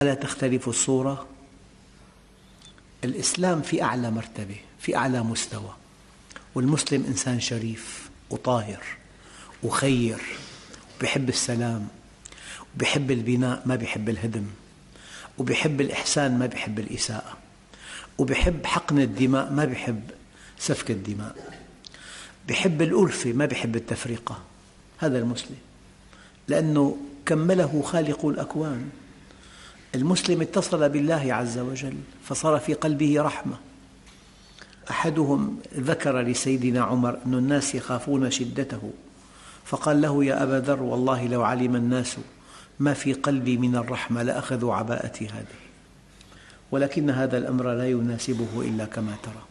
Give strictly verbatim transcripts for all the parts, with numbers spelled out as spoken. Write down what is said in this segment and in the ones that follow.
لا تختلف الصورة. الإسلام في أعلى مرتبة، في أعلى مستوى، والمسلم إنسان شريف وطاهر وخير، وبيحب السلام، وبيحب البناء ما بيحب الهدم، وبيحب الإحسان ما بيحب الإساءة، وبيحب حقن الدماء ما بيحب سفك الدماء، بيحب الألفة ما بيحب التفرقة. هذا المسلم، لأنه كمله خالق الأكوان. المسلم اتصل بالله عز وجل فصار في قلبه رحمة. أحدهم ذكر لسيدنا عمر أن الناس يخافون شدته، فقال له: يا أبا ذر، والله لو علم الناس ما في قلبي من الرحمة لأخذوا عباءتي هذه، ولكن هذا الأمر لا يناسبه إلا كما ترى.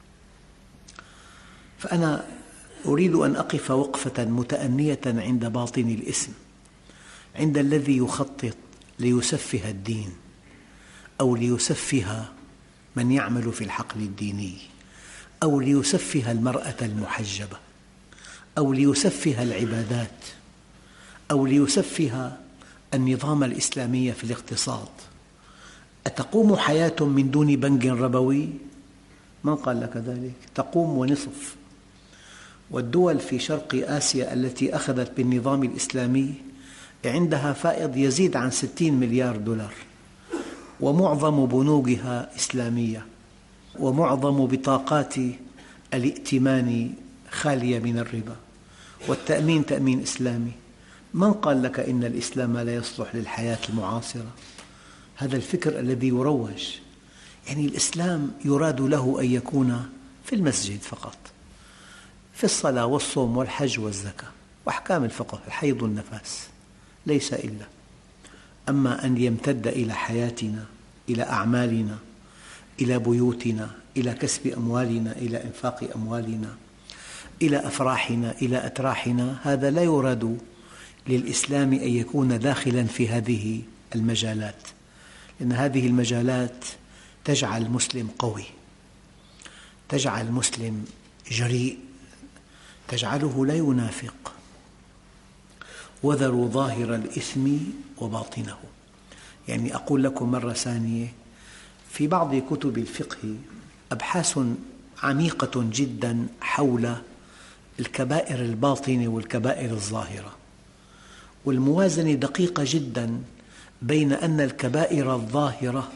فأنا أريد أن أقف وقفة متأنية عند باطن الإثم، عند الذي يخطط ليسفه الدين أو ليسفه من يعمل في الحقل الديني، أو ليسفه المرأة المحجبة، أو ليسفه العبادات، أو ليسفه النظام الإسلامي في الاقتصاد. أتقوم حياة من دون بنك ربوي؟ من قال لك ذلك؟ تقوم ونصف. والدول في شرق آسيا التي أخذت بالنظام الإسلامي عندها فائض يزيد عن ستين مليار دولار، ومعظم بنوكها إسلامية، ومعظم بطاقات الائتمان خالية من الربا، والتأمين تأمين إسلامي. من قال لك إن الإسلام لا يصلح للحياة المعاصرة؟ هذا الفكر الذي يروج، يعني الإسلام يراد له أن يكون في المسجد فقط، في الصلاة والصوم والحج والزكاة وأحكام الفقه، الحيض والنفاس، ليس إلا. أما أن يمتد إلى حياتنا، إلى أعمالنا، إلى بيوتنا، إلى كسب أموالنا، إلى إنفاق أموالنا، إلى أفراحنا، إلى أتراحنا، هذا لا يراد للإسلام أن يكون داخلا في هذه المجالات، لأن هذه المجالات تجعل المسلم قوي، تجعل المسلم جريء، تجعله لا ينافق. وذروا ظاهر الإثم وباطنه. يعني أقول لكم مرة ثانية، في بعض كتب الفقه أبحاث عميقة جدا حول الكبائر الباطنة والكبائر الظاهرة، والموازنة دقيقة جدا بين أن الكبائر الظاهرة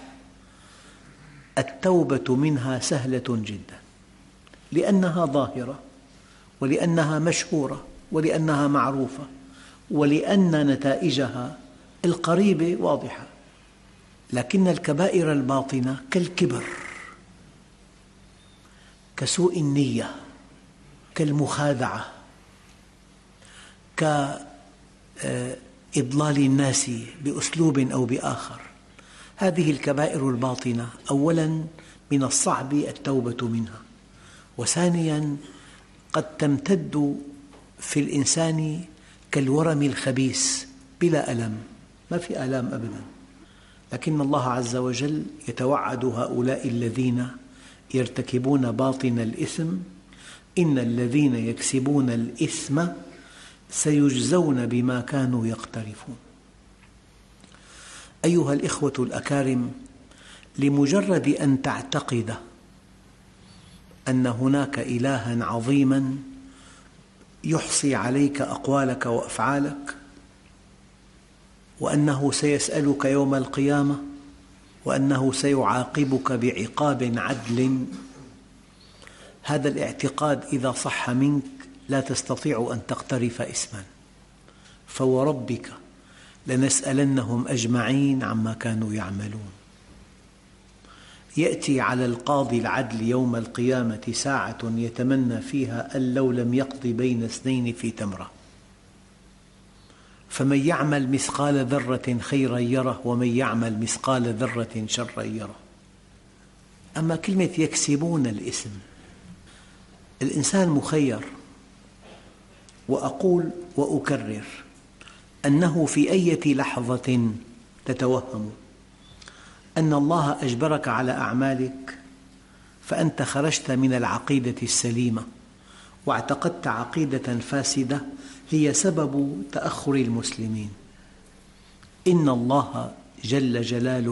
التوبة منها سهلة جدا، لأنها ظاهرة، ولأنها مشهورة، ولأنها معروفة، ولأن نتائجها القريبة واضحة. لكن الكبائر الباطنة كالكبر، كسوء النية، كالمخادعة، كإضلال الناس بأسلوب أو بآخر. هذه الكبائر الباطنة أولاً من الصعب التوبة منها، وثانياً قد تمتد في الإنسان كالورم الخبيث بلا ألم، ما في آلام أبداً. لكن الله عز وجل يتوعد هؤلاء الذين يرتكبون باطن الإثم: إن الذين يكسبون الإثم سيجزون بما كانوا يقترفون. أيها الإخوة الأكارم، لمجرد أن تعتقد أن هناك إلها عظيما يحصي عليك أقوالك وأفعالك، وأنه سيسألك يوم القيامة، وأنه سيعاقبك بعقاب عدل، هذا الاعتقاد إذا صح منك لا تستطيع أن تقترف إثما. فوربك لنسألنهم أجمعين عما كانوا يعملون. يأتي على القاضي العدل يوم القيامة ساعة يتمنى فيها أن لو لم يقض بين اثنين في تمرة، فمن يعمل مثقال ذرة خيرا يره، ومن يعمل مثقال ذرة شرا يره. أما كلمة يكسبون الإثم، الإنسان مخير. وأقول وأكرر أنه في أي لحظة تتوهم أن الله أجبرك على أعمالك فأنت خرجت من العقيدة السليمة واعتقدت عقيدة فاسدة هي سبب تأخر المسلمين. إن الله جل جلاله